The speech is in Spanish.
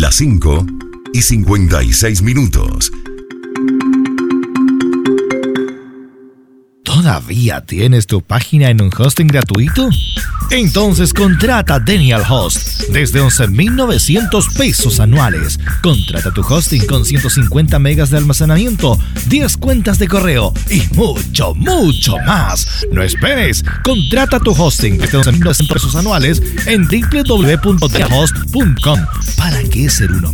las 5:56. ¿Todavía tienes tu página en un hosting gratuito? Entonces contrata Denial Host desde $11,900 anuales. Contrata tu hosting con 150 megas de almacenamiento, 10 cuentas de correo y mucho, mucho más. No esperes. Contrata tu hosting desde $11,900 anuales en www.denialhost.com. ¿Para qué ser uno